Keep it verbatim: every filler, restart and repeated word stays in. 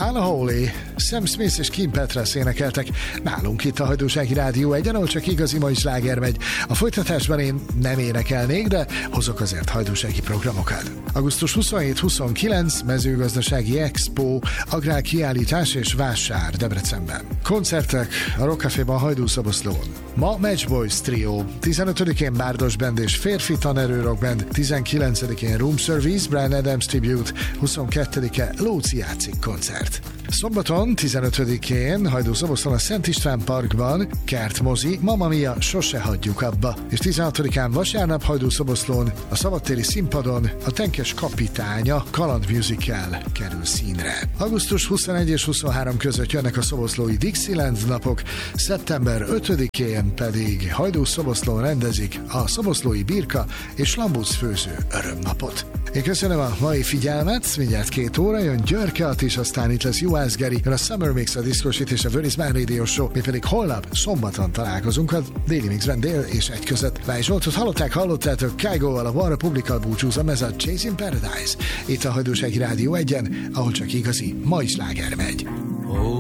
Anna Hawley, Sam Smith és Kim Petras énekeltek nálunk itt a Hajdúsági Rádió egyen, ahol csak igazi mai sláger megy. A folytatásban én nem énekelnék, de hozok azért hajdúsági programokat. augusztus huszonhét-huszonkilenc mezőgazdasági expo, agrárkiállítás és vásár Debrecenben. Koncertek a Rock Caféban Hajdúszoboszlón. Ma Matchboys Trio, tizenötödikén Bárdos Band és Férfi Tanerő Rock Band, tizenkilencedikén Room Service, Bryan Adams Tribute, huszonkettedike Lóci játszik koncert. Szombaton, tizenötödikén Hajdúszoboszlón a Szent István Parkban kertmozi, Mamma Mia, sose hagyjuk abba. És tizenhatodikán vasárnap Hajdúszoboszlón a szabadtéri színpadon a Tenkes kapitánya Kaland Musical kerül színre. augusztus huszonegy és huszonhárom között jönnek a szoboszlói Dixieland napok, szeptember ötödikén pedig Hajdúszoboszlón rendezik a szoboszlói birka és lambuc főző örömnapot. Én köszönöm a mai figyelmet, mindjárt két óra jön Györke Attis, aztán itt lesz Juhász Geri, jön a Summer Mix, a Discosit és a Venice Man Radio Show, mi pedig holnap szombaton találkozunk a Daily Mixben dél és egy között. Váj Zsoltot hallották, hallottátok Kygo-val, a One Republic-kal búcsúzom, ez a Chasing Paradise. Itt a Hajdúsági Rádió egyen, ahol csak igazi mai sláger megy.